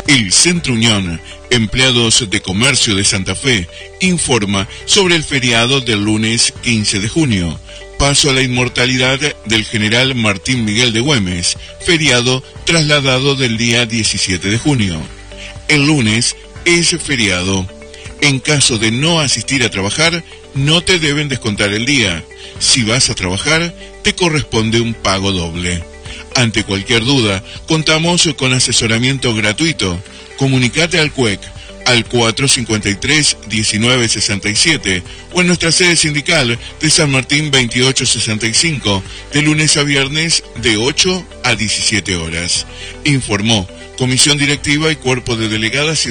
El Centro Unión, Empleados de Comercio de Santa Fe, informa sobre el feriado del lunes 15 de junio. Paso a la inmortalidad del general Martín Miguel de Güemes, feriado trasladado del día 17 de junio. El lunes es feriado. En caso de no asistir a trabajar, no te deben descontar el día. Si vas a trabajar, te corresponde un pago doble. Ante cualquier duda, contamos con asesoramiento gratuito. Comunicate al CUEC al 453-1967 o en nuestra sede sindical de San Martín 2865, de lunes a viernes de 8 a 17 horas. Informó Comisión Directiva y Cuerpo de Delegadas y